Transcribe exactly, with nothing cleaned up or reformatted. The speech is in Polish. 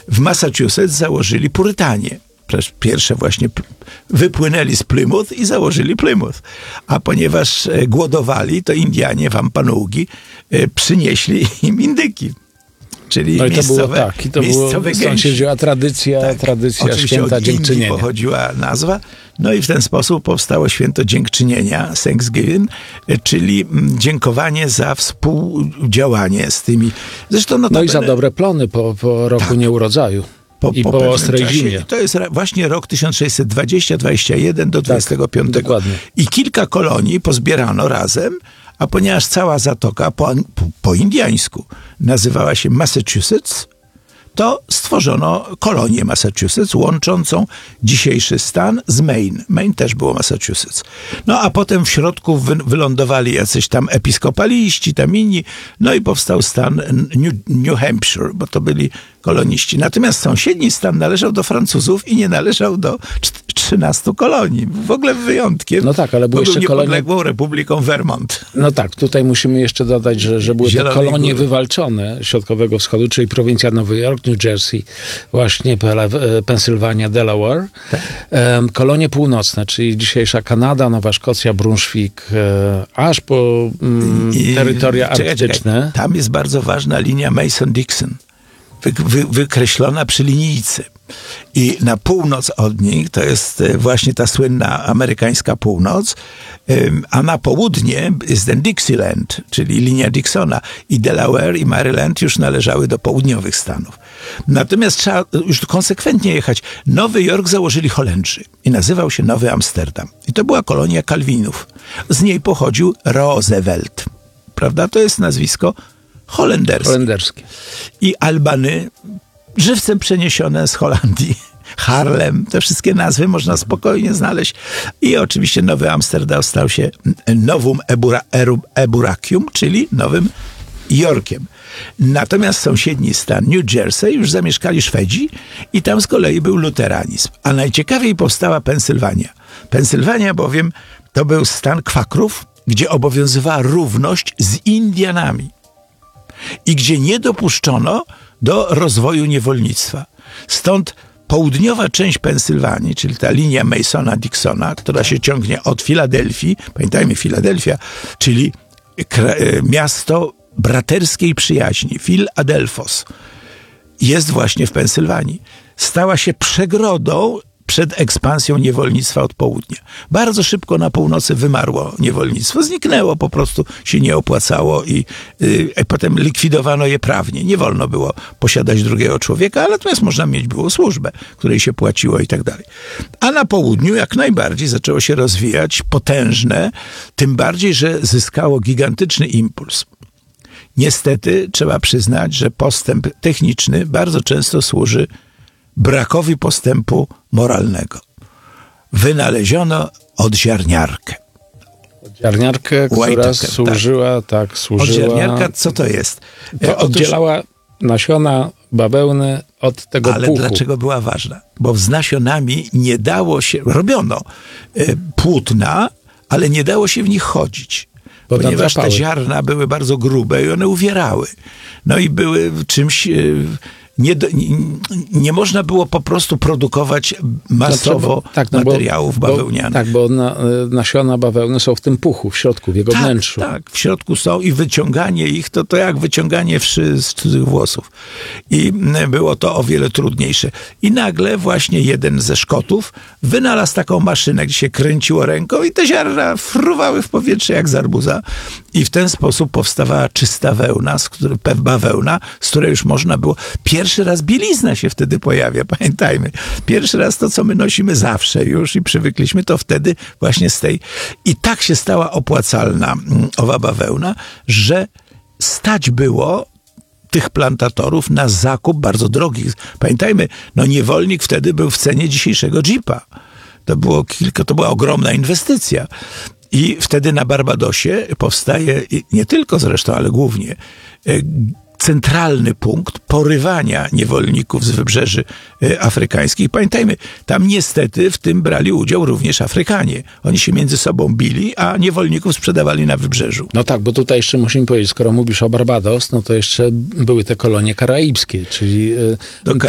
w Massachusetts założyli Purytanie. Pierwsze właśnie wypłynęli z Plymouth i założyli Plymouth. A ponieważ głodowali, to Indianie, Wampanoagi, przynieśli im indyki. Czyli no i to miejscowe, było tak, i to było, stąd się wzięła tradycja, tak, tradycja święta dziękczynienia. Od pochodziła nazwa, no i w ten sposób powstało święto dziękczynienia, Thanksgiving, czyli dziękowanie za współdziałanie z tymi. Zresztą no i za dobre plony po, po roku tak. nieurodzaju. Po, I po, po ostrej czasie. Zimie. To jest właśnie rok tysiąc sześćset dwadzieścia dwadzieścia jeden do dwudziestego piątego. Dokładnie. I kilka kolonii pozbierano razem, a ponieważ cała zatoka po, po, po indiańsku nazywała się Massachusetts, to stworzono kolonię Massachusetts, łączącą dzisiejszy stan z Maine. Maine też było Massachusetts. No a potem w środku wy, wylądowali jacyś tam episkopaliści, tam inni, no i powstał stan New, New Hampshire, bo to byli koloniści. Natomiast sąsiedni stan należał do Francuzów i nie należał do trzynastu kolonii. W ogóle wyjątkiem. No tak, ale były jeszcze był kolonie... niepodległą Republiką Vermont. No tak, tutaj musimy jeszcze dodać, że, że były Zielonej te kolonie Góry. Wywalczone Środkowego Wschodu, czyli prowincja Nowy Jork, New Jersey, właśnie Pensylwania, Delaware. Tak. Kolonie północne, czyli dzisiejsza Kanada, Nowa Szkocja, Brunswick, aż po mm, I, terytoria czekaj, arktyczne. Czekaj. Tam jest bardzo ważna linia Mason-Dixon. Wy, wy, wykreślona przy linijce. I na północ od nich to jest właśnie ta słynna amerykańska północ, a na południe jest ten Dixieland, czyli linia Dixona. I Delaware i Maryland już należały do południowych stanów. Natomiast trzeba już konsekwentnie jechać. Nowy Jork założyli Holendrzy i nazywał się Nowy Amsterdam. I to była kolonia Kalwinów. Z niej pochodził Roosevelt. Prawda? To jest nazwisko holenderskie. holenderskie. I Albany żywcem przeniesione z Holandii. Harlem, te wszystkie nazwy można spokojnie znaleźć. I oczywiście Nowy Amsterdam stał się Novum Ebura, Eburakium, czyli Nowym Jorkiem. Natomiast sąsiedni stan New Jersey już zamieszkali Szwedzi i tam z kolei był luteranizm. A najciekawiej powstała Pensylwania. Pensylwania bowiem to był stan kwakrów, gdzie obowiązywała równość z Indianami i gdzie nie dopuszczono do rozwoju niewolnictwa. Stąd południowa część Pensylwanii, czyli ta linia Masona-Dixona, która się ciągnie od Filadelfii, pamiętajmy Filadelfia, czyli miasto braterskiej przyjaźni, Philadelphos, jest właśnie w Pensylwanii. Stała się przegrodą przed ekspansją niewolnictwa od południa. Bardzo szybko na północy wymarło niewolnictwo. Zniknęło, po prostu się nie opłacało i y, potem likwidowano je prawnie. Nie wolno było posiadać drugiego człowieka, ale natomiast można mieć było służbę, której się płaciło i tak dalej. A na południu jak najbardziej zaczęło się rozwijać potężne, tym bardziej, że zyskało gigantyczny impuls. Niestety trzeba przyznać, że postęp techniczny bardzo często służy brakowi postępu moralnego. Wynaleziono odziarniarkę. Odziarniarkę, która Whitaker, służyła, tak, tak służyła... Odziarniarka, co to jest? To oddzielała nasiona bawełny od tego Ale puchu. dlaczego była ważna? Bo z nasionami nie dało się... Robiono y, płótna, ale nie dało się w nich chodzić. Bo ponieważ te ziarna były bardzo grube i one uwierały. No i były czymś... Y, Nie, nie, nie można było po prostu produkować masowo no, tak, no materiałów bo, bawełnianych. Bo, tak, bo na, nasiona bawełny są w tym puchu, w środku, w jego tak, wnętrzu. Tak, w środku są i wyciąganie ich to, to jak wyciąganie wszy z cudzych włosów. I było to o wiele trudniejsze. I nagle właśnie jeden ze Szkotów wynalazł taką maszynę, gdzie się kręciło ręką i te ziarna fruwały w powietrze jak z arbuza. I w ten sposób powstawała czysta wełna, z której, bawełna, z której już można było... Pierwszy raz bielizna się wtedy pojawia, pamiętajmy. Pierwszy raz to, co my nosimy zawsze już i przywykliśmy, to wtedy właśnie z tej... I tak się stała opłacalna owa bawełna, że stać było tych plantatorów na zakup bardzo drogich. Pamiętajmy, no niewolnik wtedy był w cenie dzisiejszego Jeepa. To było kilka, to była ogromna inwestycja. I wtedy na Barbadosie powstaje, nie tylko zresztą, ale głównie, centralny punkt porywania niewolników z wybrzeży afrykańskich. Pamiętajmy, tam niestety w tym brali udział również Afrykanie. Oni się między sobą bili, a niewolników sprzedawali na wybrzeżu. No tak, bo tutaj jeszcze musimy powiedzieć, skoro mówisz o Barbados, no to jeszcze były te kolonie karaibskie, czyli... Do